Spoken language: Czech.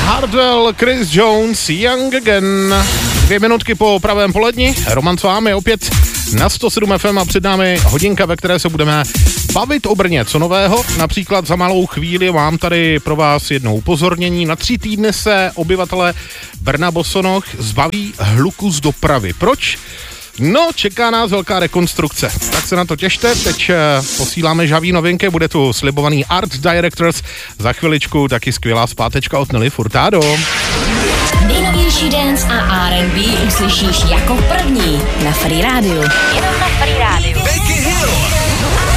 Hardwell, Chris Jones, Young Again. 2 minutky po pravém poledni. Roman s vámi opět na 107 FM a před námi hodinka, ve které se budeme bavit o Brně. Co nového? Například za malou chvíli mám tady pro vás jedno upozornění. Na 3 týdny se obyvatelé Brna Bosonoch zbaví hluku z dopravy. Proč? No, čeká nás velká rekonstrukce. Tak se na to těšte. Teď posíláme žhavý novinky. Bude tu slibovaný Art Directors. Za chviličku taky skvělá zpátečka od Nelly Furtado. Nejnovější dance a R&B uslyšíš jako první na Free Radio. Jenom na Free Radio.